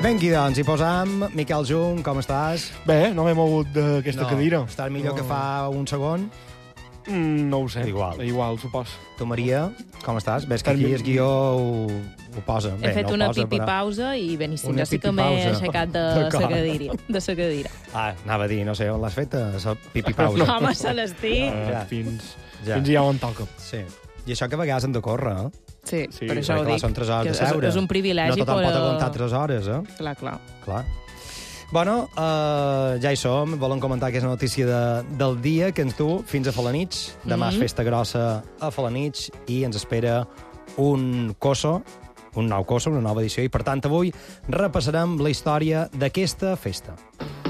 Venqui, doncs, hi posam. Miquel Jung, com estàs? Bé, no m'he mogut d'aquesta cadira. Estàs millor que fa un segon? No ho sé. Igual, supos. Tu, Maria, com estàs? Ves que aquí el guió ho posa. He fet una pipi-pausa i beníssim. Jo sí que m'he aixecat de la cadira. Anava a dir, no sé, on l'has fet, la pipi-pausa? Home, se l'estic. Fins ja on toca. Sí. I això que a vegades hem de córrer, eh? Sí, per això ho dic. Són 3 hores de seure. És un privilegi. No tothom pot aguantar 3 hores, eh? Clar. Bueno, ja hi som. Volem comentar aquesta notícia del dia que ens du fins a Felanitx. Demà és festa grossa a Felanitx i ens espera un coso, un nou coso, una nova edició. I, per tant, avui repassarem la història d'aquesta festa.